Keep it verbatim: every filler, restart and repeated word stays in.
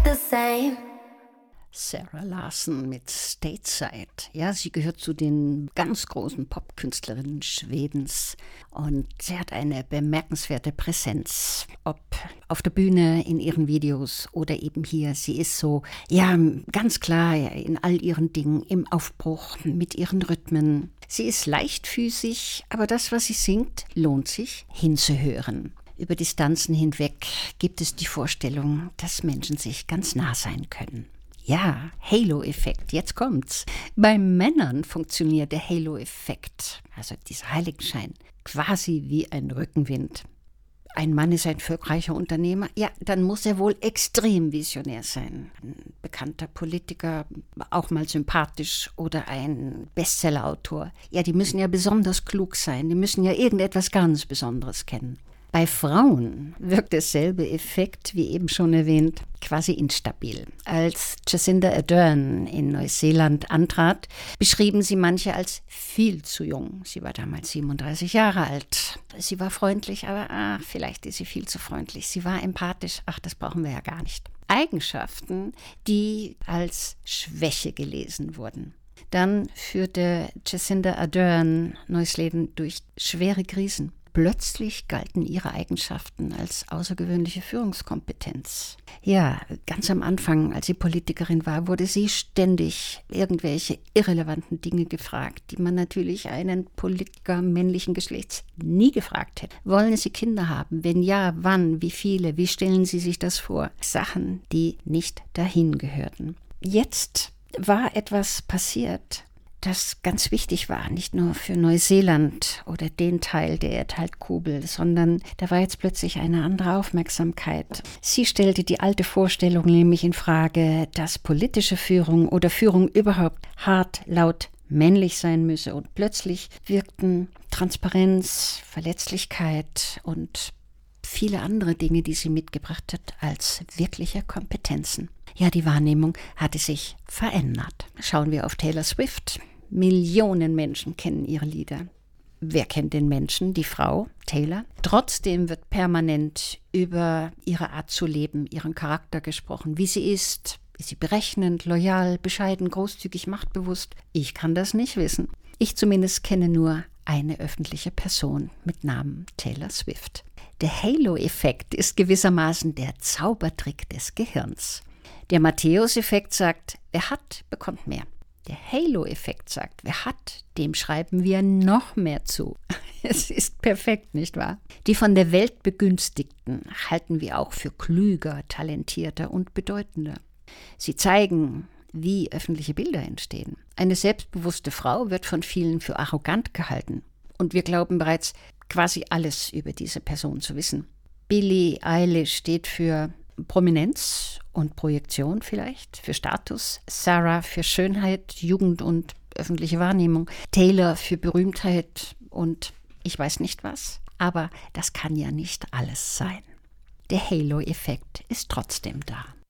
the same. Sarah Larsson mit Stateside. Ja, sie gehört zu den ganz großen Popkünstlerinnen Schwedens und sie hat eine bemerkenswerte Präsenz. Ob auf der Bühne, in ihren Videos oder eben hier. Sie ist so, ja, ganz klar in all ihren Dingen, im Aufbruch, mit ihren Rhythmen. Sie ist leichtfüßig, aber das, was sie singt, lohnt sich hinzuhören. Über Distanzen hinweg gibt es die Vorstellung, dass Menschen sich ganz nah sein können. Ja, Halo-Effekt, jetzt kommt's. Bei Männern funktioniert der Halo-Effekt, also dieser Heiligenschein, quasi wie ein Rückenwind. Ein Mann ist ein erfolgreicher Unternehmer, ja, dann muss er wohl extrem visionär sein. Ein bekannter Politiker, auch mal sympathisch oder ein Bestsellerautor. Ja, die müssen ja besonders klug sein, die müssen ja irgendetwas ganz Besonderes kennen. Bei Frauen wirkt derselbe Effekt, wie eben schon erwähnt, quasi instabil. Als Jacinda Ardern in Neuseeland antrat, beschrieben sie manche als viel zu jung. Sie war damals siebenunddreißig Jahre alt. Sie war freundlich, aber ach, vielleicht ist sie viel zu freundlich. Sie war empathisch, ach, das brauchen wir ja gar nicht. Eigenschaften, die als Schwäche gelesen wurden. Dann führte Jacinda Ardern Neuseeland durch schwere Krisen. Plötzlich galten ihre Eigenschaften als außergewöhnliche Führungskompetenz. Ja, ganz am Anfang, als sie Politikerin war, wurde sie ständig irgendwelche irrelevanten Dinge gefragt, die man natürlich einen Politiker männlichen Geschlechts nie gefragt hätte. Wollen Sie Kinder haben? Wenn ja, wann? Wie viele? Wie stellen Sie sich das vor? Sachen, die nicht dahin gehörten. Jetzt war etwas passiert, das ganz wichtig war, nicht nur für Neuseeland oder den Teil der Erdhalbkugel, sondern da war jetzt plötzlich eine andere Aufmerksamkeit. Sie stellte die alte Vorstellung nämlich in Frage, dass politische Führung oder Führung überhaupt hart, laut, männlich sein müsse. Und plötzlich wirkten Transparenz, Verletzlichkeit und viele andere Dinge, die sie mitgebracht hat, als wirkliche Kompetenzen. Ja, die Wahrnehmung hatte sich verändert. Schauen wir auf Taylor Swift. Millionen Menschen kennen ihre Lieder. Wer kennt den Menschen? Die Frau, Taylor. Trotzdem wird permanent über ihre Art zu leben, ihren Charakter gesprochen, wie sie ist. Ist sie berechnend, loyal, bescheiden, großzügig, machtbewusst? Ich kann das nicht wissen. Ich zumindest kenne nur eine öffentliche Person mit Namen Taylor Swift. Der Halo-Effekt ist gewissermaßen der Zaubertrick des Gehirns. Der Matthäus-Effekt sagt, wer hat, bekommt mehr. Der Halo-Effekt sagt, wer hat, dem schreiben wir noch mehr zu. Es ist perfekt, nicht wahr? Die von der Welt Begünstigten halten wir auch für klüger, talentierter und bedeutender. Sie zeigen, wie öffentliche Bilder entstehen. Eine selbstbewusste Frau wird von vielen für arrogant gehalten. Und wir glauben bereits, quasi alles über diese Person zu wissen. Billie Eilish steht für Prominenz und Projektion vielleicht, für Status. Sarah für Schönheit, Jugend und öffentliche Wahrnehmung. Taylor für Berühmtheit und ich weiß nicht was. Aber das kann ja nicht alles sein. Der Halo-Effekt ist trotzdem da.